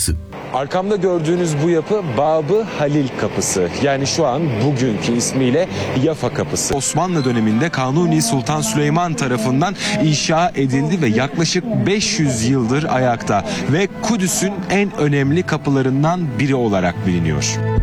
Kapısı. Arkamda gördüğünüz bu yapı Babı Halil Kapısı. Yani şu an bugünkü ismiyle Yafa Kapısı. Osmanlı döneminde Kanuni Sultan Süleyman tarafından inşa edildi ve yaklaşık 500 yıldır ayakta ve Kudüs'ün en önemli kapılarından biri olarak biliniyor.